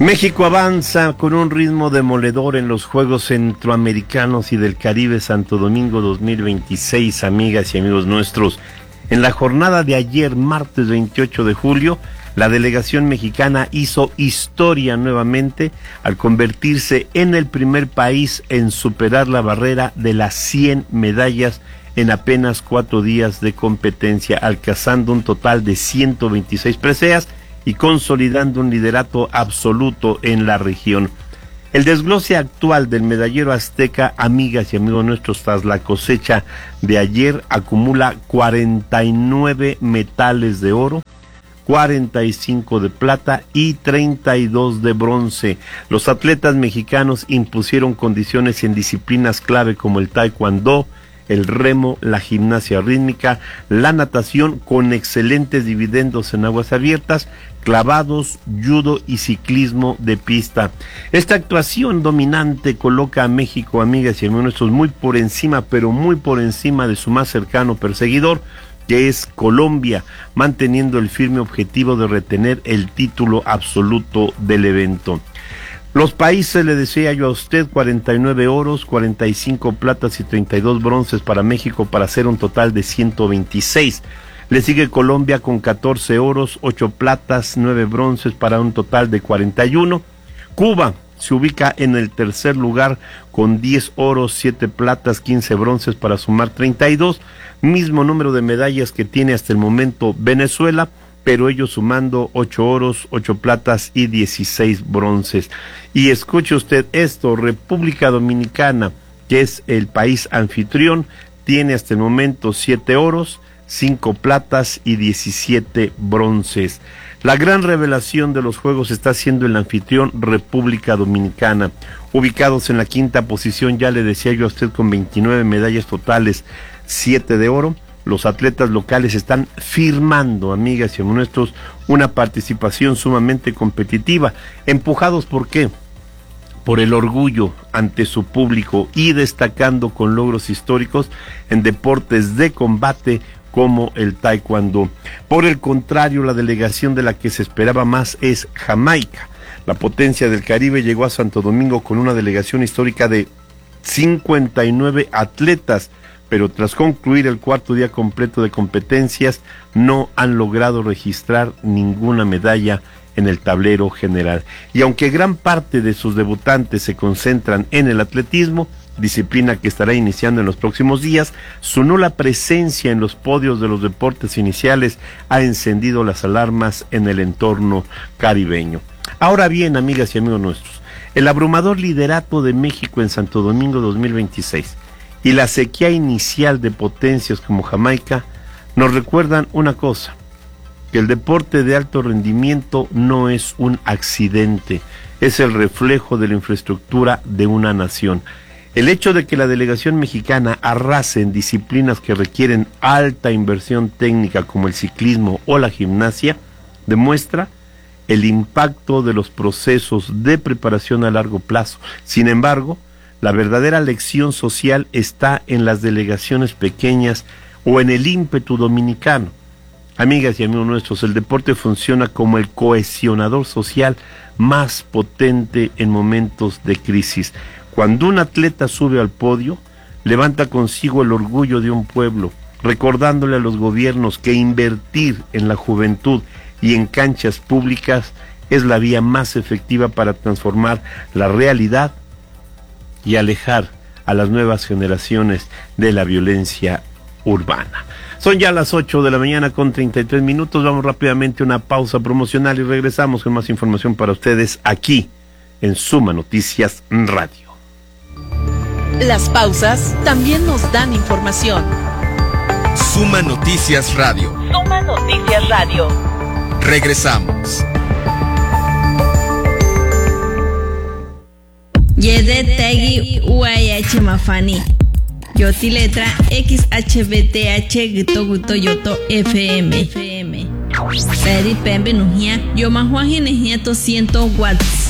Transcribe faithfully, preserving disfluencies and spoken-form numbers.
México avanza con un ritmo demoledor en los Juegos Centroamericanos y del Caribe Santo Domingo dos mil veintiséis, amigas y amigos nuestros. En la jornada de ayer, martes veintiocho de julio, la delegación mexicana hizo historia nuevamente al convertirse en el primer país en superar la barrera de las cien medallas en apenas cuatro días de competencia, alcanzando un total de ciento veintiséis preseas y consolidando un liderato absoluto en la región. El desglose actual del medallero azteca, amigas y amigos nuestros, tras la cosecha de ayer, acumula cuarenta y nueve metales de oro, cuarenta y cinco de plata y treinta y dos de bronce. Los atletas mexicanos impusieron condiciones en disciplinas clave como el taekwondo, el remo, la gimnasia rítmica, la natación, con excelentes dividendos en aguas abiertas, clavados, judo y ciclismo de pista. Esta actuación dominante coloca a México, amigas y amigos nuestros, muy por encima, pero muy por encima de su más cercano perseguidor, que es Colombia, manteniendo el firme objetivo de retener el título absoluto del evento. Los países, le decía yo a usted, cuarenta y nueve oros, cuarenta y cinco platas y treinta y dos bronces para México, para hacer un total de ciento veintiséis. Le sigue Colombia con catorce oros, ocho platas, nueve bronces para un total de cuarenta y uno. Cuba se ubica en el tercer lugar con diez oros, siete platas, quince bronces para sumar treinta y dos. Mismo número de medallas que tiene hasta el momento Venezuela, pero ellos sumando ocho oros, ocho platas y dieciséis bronces. Y escuche usted esto, República Dominicana, que es el país anfitrión, tiene hasta el momento siete oros, cinco platas y diecisiete bronces. La gran revelación de los Juegos está siendo el anfitrión, República Dominicana, ubicados en la quinta posición, ya le decía yo a usted, con veintinueve medallas totales, siete de oro. Los atletas locales están firmando, amigas y amigos nuestros, una participación sumamente competitiva. ¿Empujados por qué? Por el orgullo ante su público y destacando con logros históricos en deportes de combate como el taekwondo. Por el contrario, la delegación de la que se esperaba más es Jamaica. La potencia del Caribe llegó a Santo Domingo con una delegación histórica de cincuenta y nueve atletas, pero tras concluir el cuarto día completo de competencias, no han logrado registrar ninguna medalla en el tablero general. Y aunque gran parte de sus debutantes se concentran en el atletismo, disciplina que estará iniciando en los próximos días, su nula presencia en los podios de los deportes iniciales ha encendido las alarmas en el entorno caribeño. Ahora bien, amigas y amigos nuestros, el abrumador liderato de México en Santo Domingo dos mil veintiséis y la sequía inicial de potencias como Jamaica nos recuerdan una cosa, que el deporte de alto rendimiento no es un accidente, es el reflejo de la infraestructura de una nación. El hecho de que la delegación mexicana arrase en disciplinas que requieren alta inversión técnica como el ciclismo o la gimnasia demuestra el impacto de los procesos de preparación a largo plazo. Sin embargo, la verdadera lección social está en las delegaciones pequeñas o en el ímpetu dominicano. Amigas y amigos nuestros, el deporte funciona como el cohesionador social más potente en momentos de crisis. Cuando un atleta sube al podio, levanta consigo el orgullo de un pueblo, recordándole a los gobiernos que invertir en la juventud y en canchas públicas es la vía más efectiva para transformar la realidad y alejar a las nuevas generaciones de la violencia urbana. Son ya las ocho de la mañana con treinta y tres minutos. Vamos rápidamente a una pausa promocional y regresamos con más información para ustedes aquí en Suma Noticias Radio. Las pausas también nos dan información. Suma Noticias Radio. Suma Noticias Radio. Regresamos. Yede Tegi U A H Mafani. Yoti letra X H B T H Gito Guto Yoto F M. Peri Pembe Nujia. Yo Mahuaji Nejia to ciento watts.